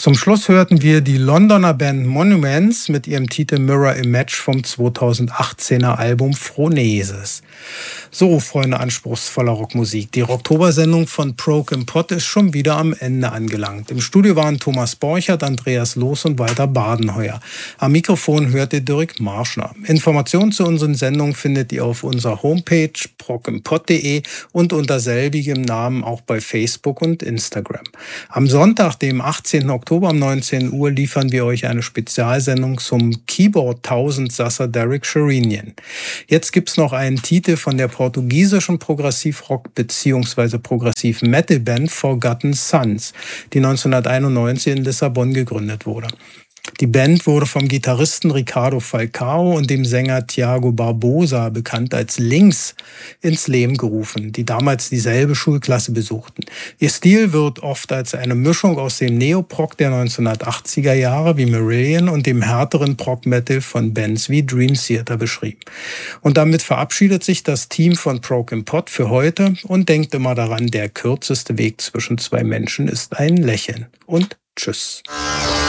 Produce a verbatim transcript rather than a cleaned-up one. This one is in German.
Zum Schluss hörten wir die Londoner Band Monuments mit ihrem Titel Mirror Image vom zweitausendachtzehner Album Phronesis. So, Freunde anspruchsvoller Rockmusik. Die Rocktober-Sendung von Broken Pot ist schon wieder am Ende angelangt. Im Studio waren Thomas Borchert, Andreas Loos und Walter Badenheuer. Am Mikrofon hört ihr Dirk Marschner. Informationen zu unseren Sendungen findet ihr auf unserer Homepage brokenpot punkt de und unter selbigem Namen auch bei Facebook und Instagram. Am Sonntag, dem achtzehnten Oktober um neunzehn Uhr, liefern wir euch eine Spezialsendung zum Keyboard Tausendsasser Derek Sherinian. Jetzt gibt's noch einen Titel von der portugiesischen Progressivrock- bzw. Progressiv-Metal-Band Forgotten Sons, die neunzehnhunderteinundneunzig in Lissabon gegründet wurde. Die Band wurde vom Gitarristen Ricardo Falcao und dem Sänger Thiago Barbosa, bekannt als Lynx, ins Leben gerufen, die damals dieselbe Schulklasse besuchten. Ihr Stil wird oft als eine Mischung aus dem Neoprog der neunzehnhundertachtziger Jahre wie Marillion und dem härteren Prog-Metal von Bands wie Dream Theater beschrieben. Und damit verabschiedet sich das Team von Broken Pot für heute und denkt immer daran, der kürzeste Weg zwischen zwei Menschen ist ein Lächeln. Und tschüss.